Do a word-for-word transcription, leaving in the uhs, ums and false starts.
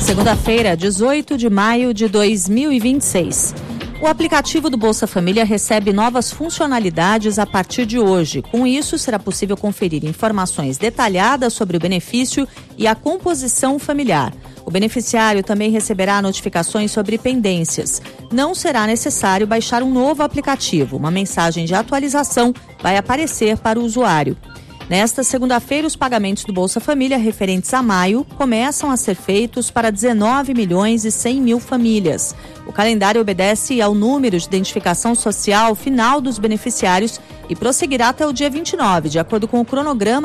Segunda-feira, dezoito de maio de dois mil e vinte e seis. O aplicativo do Bolsa Família recebe novas funcionalidades a partir de hoje. Com isso, será possível conferir informações detalhadas sobre o benefício e a composição familiar. O beneficiário também receberá notificações sobre pendências. Não será necessário baixar um novo aplicativo. Uma mensagem de atualização vai aparecer para o usuário. Nesta segunda-feira, os pagamentos do Bolsa Família referentes a maio começam a ser feitos para dezenove milhões e cem mil famílias. O calendário obedece ao número de identificação social final dos beneficiários e prosseguirá até o dia vinte e nove, de acordo com o cronograma